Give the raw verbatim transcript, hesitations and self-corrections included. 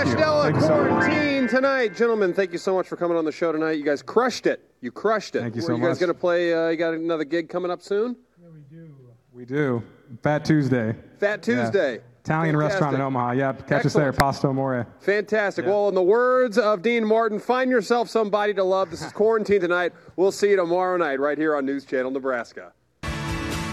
Ashdella Quarantine tonight. Gentlemen, thank you so much for coming on the show tonight. You guys crushed it. You crushed it. Thank you Were so you guys much. going to play, uh, you got another gig coming up soon? Yeah, we do. We do. Fat Tuesday. Fat Tuesday. Yeah. Italian Fantastic. restaurant in Omaha. Yep. Catch us there. Excellent. Pasto Amore. Fantastic. Yeah. Well, in the words of Dean Martin, find yourself somebody to love. This is Quarantine tonight. We'll see you tomorrow night right here on News Channel Nebraska.